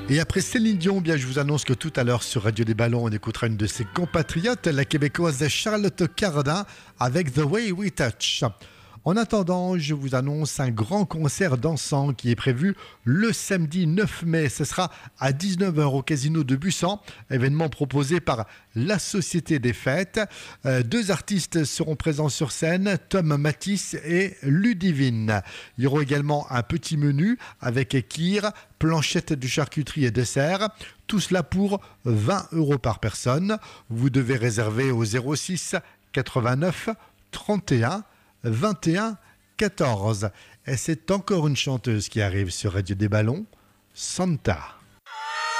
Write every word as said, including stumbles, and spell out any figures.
Et après Céline Dion, bien, je vous annonce que tout à l'heure sur Radio des Ballons, on écoutera une de ses compatriotes, la québécoise Charlotte Cardin, avec The Way We Touch. En attendant, je vous annonce un grand concert dansant qui est prévu le samedi neuf mai. Ce sera à dix-neuf heures au Casino de Bussan, événement proposé par la Société des Fêtes. Euh, deux artistes seront présents sur scène, Tom Matisse et Ludivine. Il y aura également un petit menu avec kir, planchette de charcuterie et dessert. Tout cela pour vingt euros par personne. Vous devez réserver au zéro six quatre-vingt-neuf trente et un vingt et un quatorze. Et c'est encore une chanteuse qui arrive sur Radio des Ballons, Santa.